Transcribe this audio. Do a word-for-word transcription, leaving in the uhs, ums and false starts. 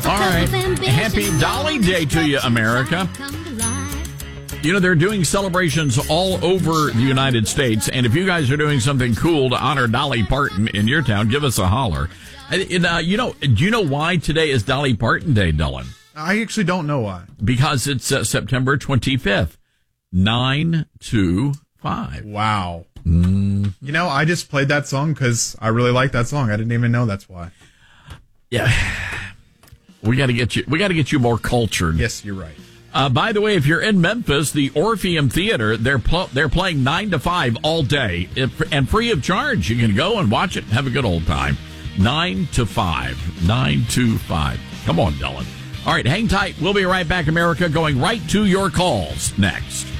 All right. Happy Dolly Day to you, America. You know, they're doing celebrations all over the United States, and if you guys are doing something cool to honor Dolly Parton in your town, give us a holler. And, uh, you know, do you know why today is Dolly Parton Day, Dylan? I actually don't know why. Because it's uh, September twenty-fifth, nine two five. Wow. Mm. You know, I just played that song because I really like that song. I didn't even know that's why. Yeah. We got to get you, we got to get you more cultured. Yes, you're right. Uh, by the way, if you're in Memphis, the Orpheum Theater, they're pl- they're playing nine to five all day if, and free of charge. You can go and watch it and have a good old time. nine to five. nine to five. Come on, Dylan. All right, hang tight. We'll be right back, America, going right to your calls next.